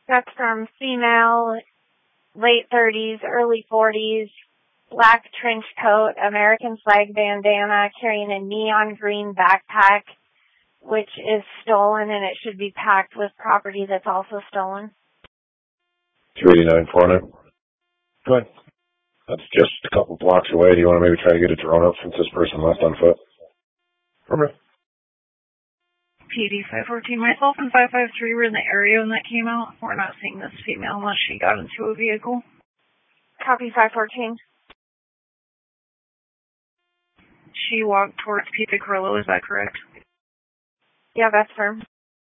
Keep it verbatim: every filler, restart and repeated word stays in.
That's from female, late thirties, early forties, black trench coat, American flag bandana, carrying a neon green backpack, which is stolen, and it should be packed with property that's also stolen. two eighty-nine four nine. Go ahead. That's just a couple blocks away. Do you want to maybe try to get a drone up since this person left on foot? Okay. P D five fourteen, myself and five five three were in the area when that came out. We're not seeing this female unless she got into a vehicle. Copy five fourteen. She walked towards Pizza Carrillo, is that correct? Yeah, that's firm.